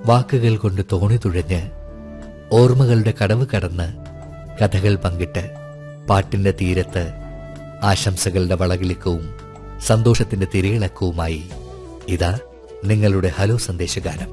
വാക്കുകൾ കൊണ്ട് തോണി തുഴഞ്ഞ് ഓർമ്മകളുടെ കടവ് കടന്ന് കഥകൾ പങ്കിട്ട് പാട്ടിന്റെ തീരത്ത് ആശംസകളുടെ വളകിളിക്കവും സന്തോഷത്തിന്റെ തിരയിളക്കവുമായി ഇതാ നിങ്ങളുടെ ഹലോ സന്ദേശഗാനം.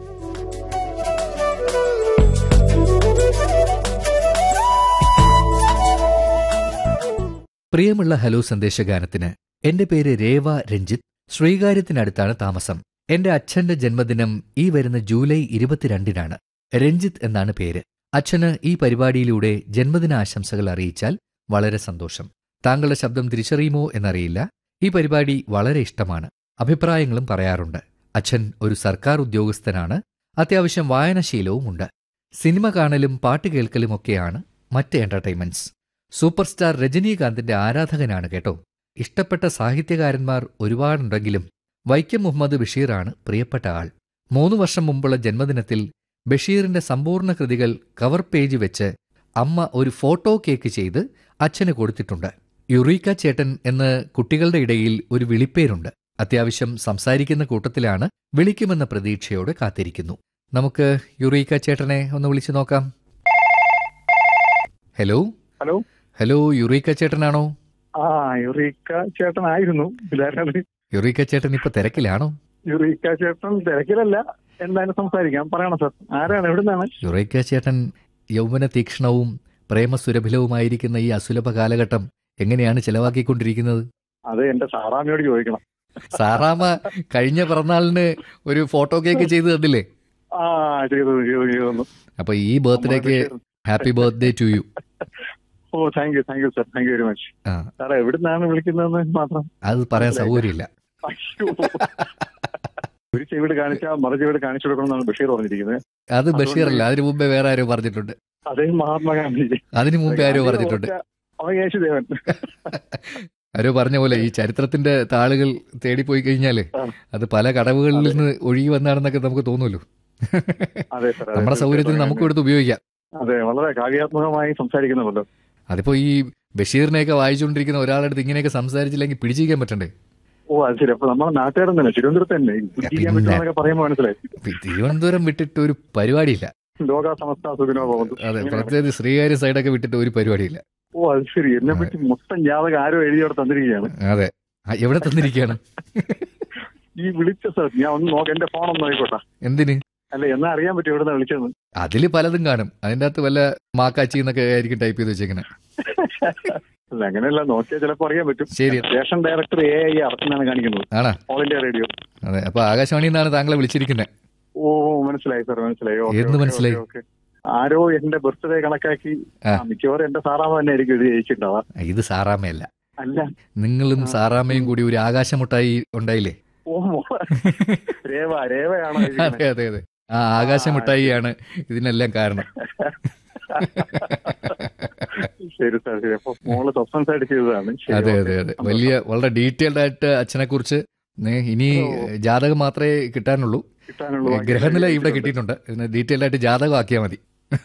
പ്രിയമുള്ള ഹലോ സന്ദേശഗാനത്തിന് എന്റെ പേര് രേവ രഞ്ജിത്ത്. ശ്രീകാര്യത്തിനടുത്താണ് താമസം. എന്റെ അച്ഛന്റെ ജന്മദിനം ഈ വരുന്ന ജൂലൈ 22-നാണ്. രഞ്ജിത്ത് എന്നാണ് പേര്. അച്ഛന് ഈ പരിപാടിയിലൂടെ ജന്മദിനാശംസകൾ അറിയിച്ചാൽ വളരെ സന്തോഷം. താങ്കളുടെ ശബ്ദം തിരിച്ചറിയുമോ എന്നറിയില്ല. ഈ പരിപാടി വളരെ ഇഷ്ടമാണ്. അഭിപ്രായങ്ങളും പറയാറുണ്ട്. അച്ഛൻ ഒരു സർക്കാർ ഉദ്യോഗസ്ഥനാണ്. അത്യാവശ്യം വായനാശീലവുമുണ്ട്. സിനിമ കാണലും പാട്ട് കേൾക്കലുമൊക്കെയാണ് മറ്റ് എന്റർടൈൻമെന്റ്സ്. സൂപ്പർ സ്റ്റാർ രജനീകാന്തിന്റെ ആരാധകനാണ് കേട്ടോ. ഇഷ്ടപ്പെട്ട സാഹിത്യകാരന്മാർ ഒരുപാടുണ്ടെങ്കിലും വൈക്കം മുഹമ്മദ് ബഷീറാണ് പ്രിയപ്പെട്ട ആൾ. 3 വർഷം മുമ്പുള്ള ജന്മദിനത്തിൽ ബഷീറിന്റെ സമ്പൂർണ്ണ കൃതികൾ കവർ പേജ് വെച്ച് അമ്മ ഒരു ഫോട്ടോ കേക്ക് ചെയ്ത് അച്ഛന് കൊടുത്തിട്ടുണ്ട്. യുറീക്ക ചേട്ടൻ എന്ന് കുട്ടികളുടെ ഇടയിൽ ഒരു വിളിപ്പേരുണ്ട്. അത്യാവശ്യം സംസാരിക്കുന്ന കൂട്ടത്തിലാണ്. വിളിക്കുമെന്ന പ്രതീക്ഷയോടെ കാത്തിരിക്കുന്നു. നമുക്ക് യുറീക്ക ചേട്ടനെ ഒന്ന് വിളിച്ചു നോക്കാം. Hello hello hello, Eureka ചേട്ടനാണോ? Eureka ചേട്ടനായിരുന്നു. Eureka ചേട്ടൻ ഇപ്പൊ തിരക്കിലാണോ? യുറീക്ക ചേട്ടൻ തിരക്കിലല്ല. എന്തായാലും സംസാരിക്കാം. പറയണം സാർ. ആരാണ്? എവിടുന്നാണ്? യുറീക്ക ചേട്ടൻ യൗവന തീക്ഷ്ണവും പ്രേമസുരഭിലവുമായിരിക്കുന്ന ഈ അസുലഭ കാലഘട്ടം എങ്ങനെയാണ് ചെലവാക്കിക്കൊണ്ടിരിക്കുന്നത്? അത് എന്റെ സാറാമ്മയോട് ചോദിക്കണം. സാറാമ്മ കഴിഞ്ഞ പിറന്നാളിന് ഒരു ഫോട്ടോ കേക്ക് ചെയ്ത് തന്നില്ലേ? ചെയ്തു. അപ്പൊ ഈ ബർത്ത്ഡേക്ക് happy birthday to you. Oh, thank you sir. Thank you very much. സാറേ, എവിടുന്നാണ് വിളിക്കുന്നതെന്ന് മാത്രം അത് പറയാൻ സൗകര്യമില്ല. ഒരു ചെവിട് കാണിച്ചാൽ മറു ചെവിട് കാണിച്ചു കൊടുക്കണമെന്നാണ് ബഷീർ പറഞ്ഞിരിക്കുന്നത്. അത് ബഷീറല്ല, അതിനു മുമ്പേ വേറെ ആരോ പറഞ്ഞിട്ടുണ്ട്. അതേ മഹാത്മാഗാന്ധി. അതിനു മുമ്പേ ആരോ പറഞ്ഞിട്ടുണ്ട്. യേശുദേവൻ ആരോ പറഞ്ഞ പോലെ ഈ ചരിത്രത്തിന്റെ താളുകൾ തേടിപ്പോയി കഴിഞ്ഞാല് അത് പല കടവുകളിൽ നിന്ന് ഒഴുകി വന്നാണെന്നൊക്കെ നമുക്ക് തോന്നുമല്ലോ. നമ്മുടെ സൗകര്യത്തിന് നമുക്കും എടുത്ത് ഉപയോഗിക്കാം. അതെ, വളരെ കാവ്യാത്മകമായി സംസാരിക്കുന്നുണ്ടല്ലോ. അതിപ്പോ ഈ ബഷീറിനെയൊക്കെ വായിച്ചുകൊണ്ടിരിക്കുന്ന ഒരാളടുത്ത് ഇങ്ങനെയൊക്കെ സംസാരിച്ചില്ലെങ്കിൽ പിടിച്ചിരിക്കാൻ പറ്റണ്ടേ? ഓ, അത് ശരി. അപ്പൊ നമ്മളെ നാട്ടുകാരൻ തന്നെ തിരുവനന്തപുരത്ത് തന്നെ പറയുമ്പോൾ മനസ്സിലായി. തിരുവനന്തപുരം വിട്ടിട്ട് ഒരു പരിപാടിയില്ല. ലോകാസമസ്ത സുഖിനോ ഭവന്തു. അതെ, പ്രത്യേകിച്ച് ശ്രീകാര്യ സൈഡൊക്കെ വിട്ടിട്ട് ഒരു പരിപാടിയില്ല. ഓ, അത് ശരി. എന്നെ പറ്റി മൊത്തം ജാതകം ആരോ എഴുതി അവിടെ തന്നിരിക്കുകയാണ്. അതെ, എവിടെ തന്നിരിക്കുകയാണ്? ഈ വിളിച്ച സാർ ഞാൻ ഒന്ന് നോക്കാം. എന്റെ ഫോണൊന്നും നോയിക്കോട്ടെ. എന്തിന്? അല്ല, എന്നാ അറിയാൻ പറ്റും എവിടെ വിളിച്ചത്. അതില് പലതും കാണും. അതിന്റെ അകത്ത് വല്ല മാക്കാച്ചി എന്നൊക്കെ ആയിരിക്കും ടൈപ്പ് ചെയ്ത് വെച്ചേക്കണേ. അല്ല, അങ്ങനെയല്ല, നോക്കിയാൽ ചിലപ്പോൾ അറിയാൻ പറ്റും. ശരി. സ്റ്റേഷൻ ഡയറക്ടർ AI എന്നാണ് കാണിക്കുന്നത്. ആണോ? All India radio. അതെ, അപ്പൊ ആകാശവാണി എന്നാണ് താങ്കളെ വിളിച്ചിരിക്കുന്നത്. ഓ, മനസ്സിലായി സാർ, മനസ്സിലായി. എന്ത് മനസ്സിലായി? ആരോ എന്റെ ബർത്ത്ഡേ കണക്കാക്കി മിക്കവാറും എന്റെ സാറാമ തന്നെ ആയിരിക്കും ഇത് ജയിച്ചിട്ടുണ്ടാവാ. ഇത് സാറാമയല്ല. അല്ല, നിങ്ങളും സാറാമയും കൂടി ഒരു ആകാശമുട്ടായി ഉണ്ടായില്ലേ? ഓ, രേവയാണോ? അതെ അതെ അതെ, ആ ആകാശമുട്ടായിയാണ് ഇതിനെല്ലാം കാരണം. ശരി സാർ, ശരി. അപ്പൊ മോള് സസ്പെൻസ് ആയിട്ട് ചെയ്തതാണ്. അതെ അതെ അതെ, വളരെ ഡീറ്റെയിൽഡ് ആയിട്ട് അച്ഛനെ കുറിച്ച്. ഇനി ജാതകം മാത്രമേ കിട്ടാനുള്ളൂ. ഗ്രഹനില ഇവിടെ കിട്ടിയിട്ടുണ്ട്. ഇതിന് ഡീറ്റെയിൽഡ് ആയിട്ട് ജാതകം ആക്കിയാൽ മതി.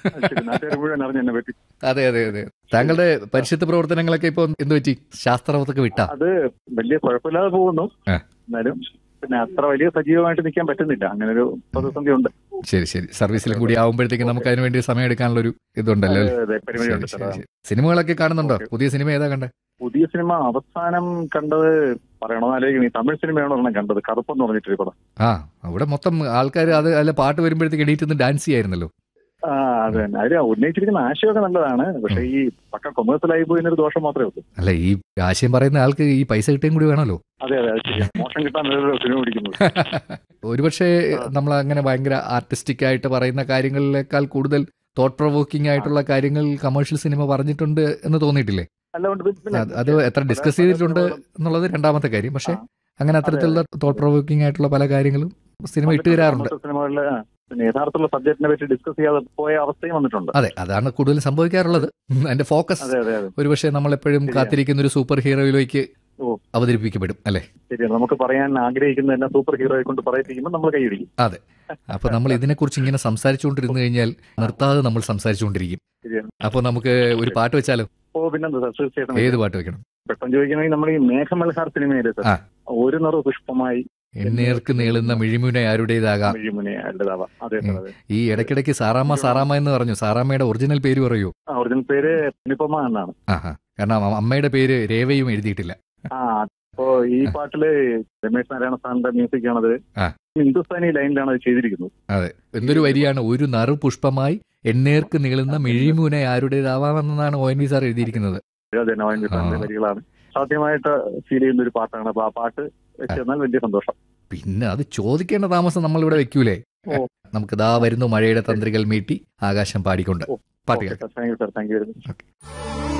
അതെ അതെ അതെ. താങ്കളുടെ പരിശുദ്ധ പ്രവർത്തനങ്ങളൊക്കെ ഇപ്പൊ എന്ത് പറ്റി? ശാസ്ത്രവത്തൊക്കെ വിട്ടാ? അത് വലിയ കുഴപ്പമില്ലാതെ പോകുന്നു. എന്നാലും പിന്നെ അത്ര വലിയ സജീവമായിട്ട് നിൽക്കാൻ പറ്റുന്നില്ല. അങ്ങനെ ഒരു പ്രതിസന്ധി ഉണ്ട്. ശരി ശരി. സർവീസിലും കൂടി ആവുമ്പോഴത്തേക്ക് നമുക്ക് അതിനു വേണ്ടി സമയം എടുക്കാനുള്ള ഒരു ഇതുണ്ടല്ലോ. സിനിമകളൊക്കെ കാണുന്നുണ്ടോ? പുതിയ സിനിമ ഏതാ കണ്ടത്? പുതിയ സിനിമ അവസാനം കണ്ടത് പറയണമെന്നാലോചിക്കും. ഈ തമിഴ് സിനിമയാണോ കണ്ടത്? കറുപ്പെന്ന് പറഞ്ഞിട്ടൊരു പടം. അവിടെ മൊത്തം ആൾക്കാർ അത് അല്ല പാട്ട് വരുമ്പോഴത്തേക്ക് എണീറ്റ് ഡാൻസ് ചെയ്യായിരുന്നല്ലോ. അതെ തന്നെ. അതിൽ ഉന്നയിച്ചിരിക്കുന്ന ആശയമൊക്കെ നല്ലതാണ്. പക്ഷെ ഈ പക്ക കൊമേഴ്സ്യലായി പോയിന്നൊരു ദോഷം മാത്രമേ ഉള്ളൂ. അല്ല, ഈ ആശയം പറയുന്ന ആൾക്ക് ഈ പൈസ കിട്ടുകയും കൂടി വേണമല്ലോ. അതെ അതെ, മോശം കിട്ടാൻ സിനിമ പിടിക്കുന്നു. ഒരുപക്ഷെ നമ്മൾ അങ്ങനെ ഭയങ്കര ആർട്ടിസ്റ്റിക് ആയിട്ട് പറയുന്ന കാര്യങ്ങളിലേക്കാൾ കൂടുതൽ തോട്ട് പ്രൊവോക്കിംഗ് ആയിട്ടുള്ള കാര്യങ്ങൾ കമേഴ്ഷ്യൽ സിനിമ പറഞ്ഞിട്ടുണ്ട് എന്ന് തോന്നിയിട്ടില്ലേ? അത് എത്ര ഡിസ്കസ് ചെയ്തിട്ടുണ്ട് എന്നുള്ളത് രണ്ടാമത്തെ കാര്യം. പക്ഷെ അങ്ങനെ അത്തരത്തിലുള്ള തോട്ട് പ്രൊവോക്കിംഗ് ആയിട്ടുള്ള പല കാര്യങ്ങളും സിനിമ ഇട്ട് തരാറുണ്ട്. യഥാർത്ഥമുള്ള സബ്ജക്റ്റിനെ പറ്റി ഡിസ്കസ് ചെയ്യാതെ പോയ അവസ്ഥയും വന്നിട്ടുണ്ട്. അതെ, അതാണ് കൂടുതൽ സംഭവിക്കാറുള്ളത്. അതിന്റെ ഫോക്കസ് ഒരുപക്ഷെ നമ്മളെപ്പോഴും കാത്തിരിക്കുന്ന ഒരു സൂപ്പർ ഹീറോയിലേക്ക് അവതരിപ്പിക്കപ്പെടും അല്ലെ? ശരിയാണ്. നമുക്ക് പറയാൻ ആഗ്രഹിക്കുന്ന സൂപ്പർ ഹീറോയെ കൊണ്ട് പറയിപ്പിക്കുമ്പോൾ നമ്മൾ കൈയടിക്കും. അതെ. അപ്പൊ നമ്മൾ ഇതിനെക്കുറിച്ച് ഇങ്ങനെ സംസാരിച്ചുകൊണ്ടിരുന്നു കഴിഞ്ഞാൽ നിർത്താതെ നമ്മൾ സംസാരിച്ചുകൊണ്ടിരിക്കും. അപ്പൊ നമുക്ക് ഒരു പാട്ട് വെച്ചാലോ? ഓ, പിന്നെന്താ, തീർച്ചയായിട്ടും. ഏത് പാട്ട് വെക്കണം? പെട്ടെന്ന് ചോദിക്കണമെങ്കിൽ നമ്മൾ ഈ മേഘമൽഹാർ സിനിമയിലെ ഒരു നിറ പുഷ്പമായി എന്നേർക്ക് നീളുന്ന മിഴിമുന ആരുടേതാകാം. മിഴിമുനയാരുടേതാവാം. അതെ സാർ, അതെ. ഈ ഇടയ്ക്കിടയ്ക്ക് സാറാമ്മ എന്ന് പറഞ്ഞു. സാറാമ്മയുടെ ഒറിജിനൽ പേര് പറയൂ. ഒറിജിനൽ പേര് അനുപമ എന്നാണ്. ആഹാ, കാരണം അമ്മയുടെ പേര് രേവയും എഴുതിയിട്ടില്ല. അപ്പോ ഈ പാട്ടില് രമേശ് നാരായണ സാറിന്റെ മ്യൂസിക് ആണത്. ഹിന്ദുസ്ഥാനി ലൈനിലാണ് അത് ചെയ്തിരിക്കുന്നത്. അതെ, എന്തൊരു വരിയാണ്. ഒരു നറു പുഷ്പമായി എന്നേർക്ക് നീളുന്ന മിഴിമുന ആരുടേതാവാമെന്നാണ് ONV സാർ എഴുതിയിരിക്കുന്നത്. അതെ, ONV സാറിന്റെ വരികളാണ്. സാധ്യമായിട്ട് ഫീൽ ചെയ്യുന്ന ഒരു പാട്ടാണ്. അപ്പൊ ആ പാട്ട് വെച്ച് തന്നാൽ വലിയ സന്തോഷം. പിന്നെ അത് ചോദിക്കേണ്ട താമസം നമ്മളിവിടെ വെക്കൂലേ. നമുക്ക് ദാ വരുന്നു മഴയുടെ തന്ത്രികൾ മീട്ടി ആകാശം പാടിക്കൊണ്ട് പാട്ട് കേൾക്കാം. Thank you sir, thank you very much.